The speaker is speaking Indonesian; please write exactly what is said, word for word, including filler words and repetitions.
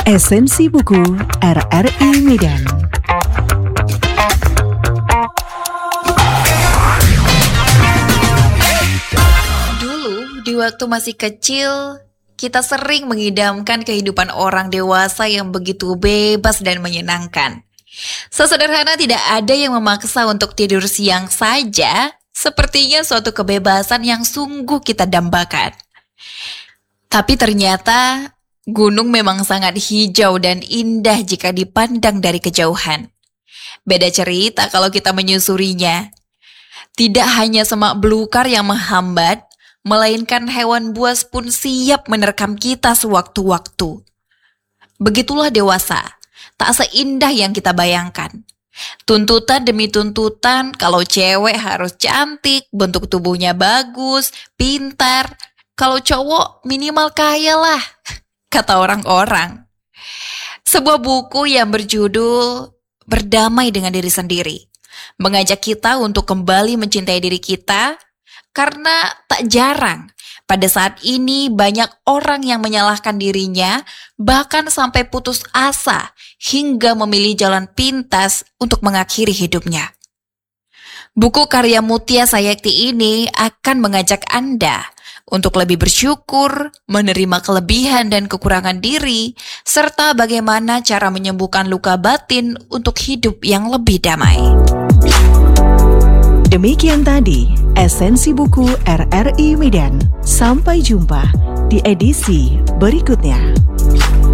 Esensi Buku R R I Medan. Dulu, di waktu masih kecil, kita sering mengidamkan kehidupan orang dewasa yang begitu bebas dan menyenangkan. Sesederhana tidak ada yang memaksa untuk tidur siang saja, sepertinya suatu kebebasan yang sungguh kita dambakan. Tapi ternyata gunung memang sangat hijau dan indah jika dipandang dari kejauhan. Beda cerita kalau kita menyusurinya. Tidak hanya semak belukar yang menghambat, melainkan hewan buas pun siap menerkam kita sewaktu-waktu. Begitulah dewasa, tak seindah yang kita bayangkan. Tuntutan demi tuntutan, kalau cewek harus cantik, bentuk tubuhnya bagus, pintar. Kalau cowok minimal kaya lah, kata orang-orang. Sebuah buku yang berjudul Berdamai dengan Diri Sendiri mengajak kita untuk kembali mencintai diri kita, karena tak jarang pada saat ini banyak orang yang menyalahkan dirinya, bahkan sampai putus asa hingga memilih jalan pintas untuk mengakhiri hidupnya. Buku karya Mutia Sayekti ini akan mengajak Anda untuk lebih bersyukur, menerima kelebihan dan kekurangan diri, serta bagaimana cara menyembuhkan luka batin untuk hidup yang lebih damai. Demikian tadi Esensi Buku R R I Medan. Sampai jumpa di edisi berikutnya.